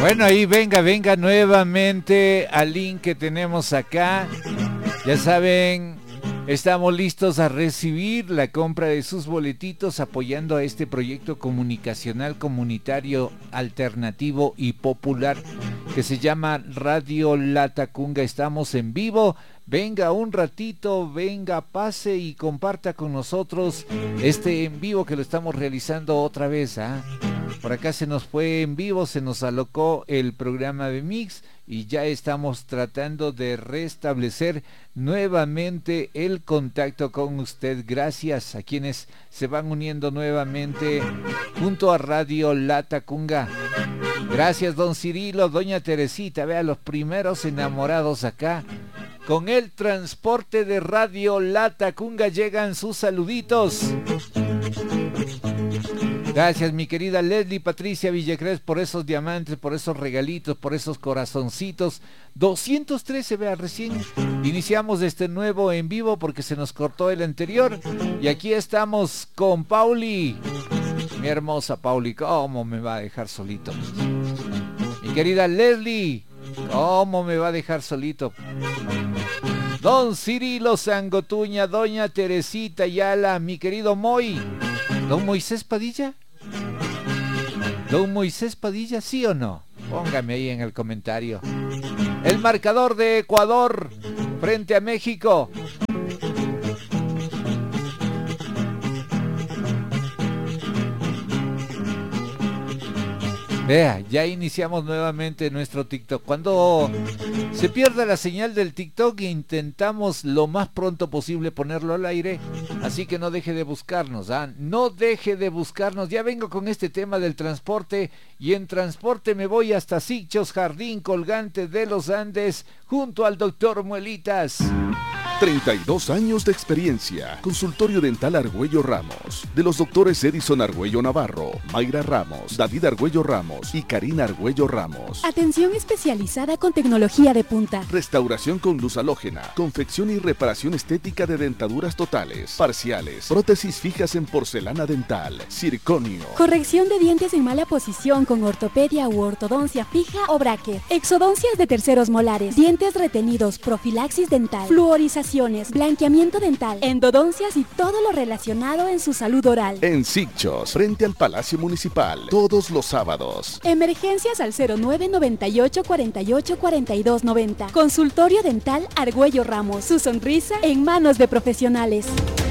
Bueno, ahí venga nuevamente al link que tenemos acá. Ya saben, estamos listos a recibir la compra de sus boletitos apoyando a este proyecto comunicacional, comunitario, alternativo y popular que se llama Radio Latacunga. Estamos en vivo. Venga un ratito, venga, pase y comparta con nosotros este en vivo que lo estamos realizando otra vez. Por acá se nos fue en vivo, se nos alocó el programa de Mix y ya estamos tratando de restablecer nuevamente el contacto con usted. Gracias a quienes se van uniendo nuevamente junto a Radio Latacunga. Gracias, don Cirilo, doña Teresita, vea los primeros enamorados acá. Con el transporte de Radio Latacunga llegan sus saluditos. Gracias, mi querida Leslie Patricia Villacrés, por esos diamantes, por esos regalitos, por esos corazoncitos. 213, vea, recién iniciamos este nuevo en vivo porque se nos cortó el anterior. Y aquí estamos con Pauli. Mi hermosa Pauli, ¿cómo me va a dejar solito? Mi querida Leslie, ¿cómo me va a dejar solito? Don Cirilo Sangotuña, doña Teresita Ayala, mi querido Moy. ¿Don Moisés Padilla? ¿Don Moisés Padilla, sí o no? Póngame ahí en el comentario. El marcador de Ecuador frente a México. Vea, ya iniciamos nuevamente nuestro TikTok. Cuando se pierda la señal del TikTok, intentamos lo más pronto posible ponerlo al aire. Así que no deje de buscarnos, no deje de buscarnos. Ya vengo con este tema del transporte y en transporte me voy hasta Sicchos, Jardín Colgante de los Andes, junto al doctor Muelitas. 32 años de experiencia. Consultorio Dental Argüello Ramos. De los doctores Edison Argüello Navarro, Mayra Ramos, David Argüello Ramos y Karina Argüello Ramos. Atención especializada con tecnología de punta. Restauración con luz halógena. Confección y reparación estética de dentaduras totales, parciales. Prótesis fijas en porcelana dental. Circonio. Corrección de dientes en mala posición con ortopedia u ortodoncia fija o bracket. Exodoncias de terceros molares. Dientes retenidos. Profilaxis dental. Fluorización. Blanqueamiento dental, endodoncias y todo lo relacionado en su salud oral. En Sicchos, frente al Palacio Municipal, todos los sábados. Emergencias al 0998 48 42 90. Consultorio Dental Argüello Ramos. Su sonrisa en manos de profesionales.